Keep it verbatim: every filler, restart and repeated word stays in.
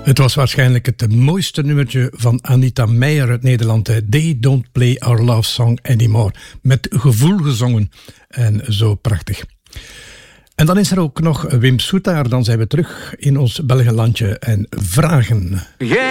Het was waarschijnlijk het mooiste nummertje van Anita Meijer uit Nederland. They Don't Play Our Love Song Anymore. Met gevoel gezongen en zo prachtig. En dan is er ook nog Wim Soetaar. Dan zijn we terug in ons Belgenlandje en vragen. Yeah.